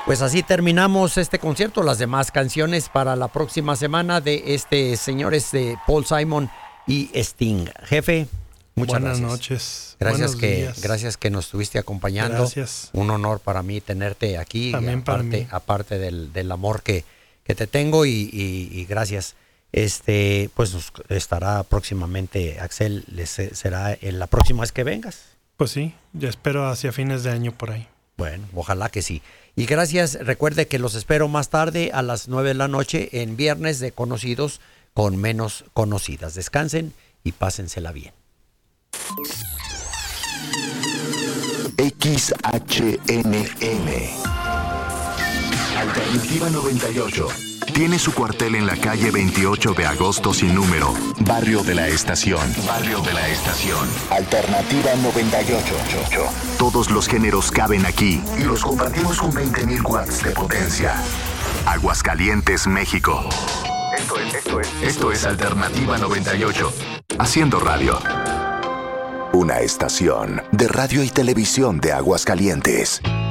Pues así terminamos este concierto. Las demás canciones para la próxima semana de señores de Paul Simon y Sting. Jefe, muchas Buenas gracias. noches. Gracias que nos estuviste acompañando. Gracias. Un honor para mí tenerte aquí. También para mí. Aparte del amor que te tengo y gracias. Pues estará próximamente, Axel, será la próxima vez que vengas. Pues sí, ya espero hacia fines de año por ahí. Bueno, ojalá que sí. Y gracias, recuerde que los espero más tarde a las 9 de la noche en Viernes de Conocidos con Menos Conocidas. Descansen y pásensela bien. XHNM Alternativa 98 tiene su cuartel en la calle 28 de agosto sin número, Barrio de la Estación. Alternativa 98. Todos los géneros caben aquí y los compartimos con 20,000 watts de potencia. Aguascalientes, México. Esto es Alternativa 98. Haciendo radio. Una estación de radio y televisión de Aguascalientes.